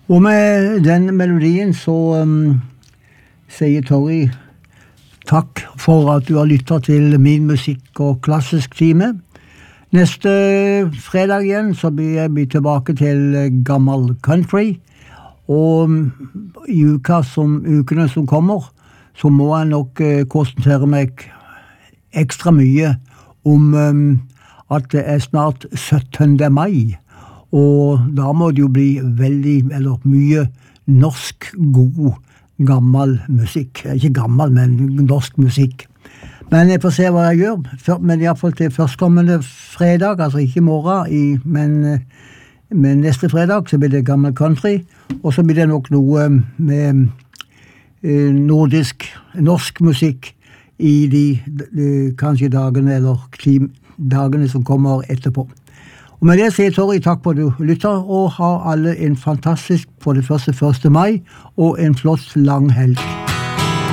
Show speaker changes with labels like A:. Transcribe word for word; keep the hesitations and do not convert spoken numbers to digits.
A: Og med den melodien så um, sier Torry takk for at du har lyttet til min musikk- og klassisk time. Neste fredag igjen så blir vi tilbake til gammel country, og i uka som, ukene som kommer så må jeg nok uh, konsentrere meg ekstra mye om um, at det er snart syttende mai, og da må det jo bli veldig, eller mye norsk, god, gammel musikk. Ikke gammel, men norsk musikk. Men jeg får se hva jeg gjør, men i hvert fall til førstkommende fredag, altså ikke i morgen, i, men, men neste fredag så blir det gammel country, og så blir det nok noe med eh, nordisk, norsk musikk i de, de kanskje dagene, eller klim, dagene som kommer etterpå. Og med det sier Torry takk for at du lytter, og ha alle en fantastisk for det første første mai, og en flott lang helg.